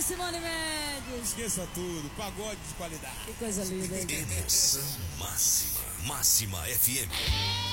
Simone Mendes. Esqueça tudo, pagode de qualidade. Que coisa linda, hein? Emoção máxima, Máxima FM.